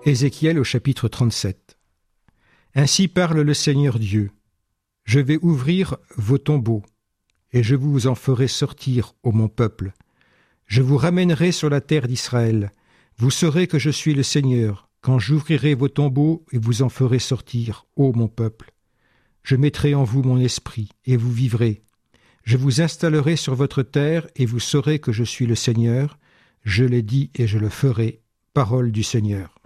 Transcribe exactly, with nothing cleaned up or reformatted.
Ézéchiel au chapitre trente-sept. Ainsi parle le Seigneur Dieu. Je vais ouvrir vos tombeaux, et je vous en ferai sortir, ô mon peuple. Je vous ramènerai sur la terre d'Israël. Vous saurez que je suis le Seigneur, quand j'ouvrirai vos tombeaux et vous en ferai sortir, ô mon peuple. Je mettrai en vous mon esprit, et vous vivrez. Je vous installerai sur votre terre, et vous saurez que je suis le Seigneur. Je l'ai dit et je le ferai. Parole du Seigneur.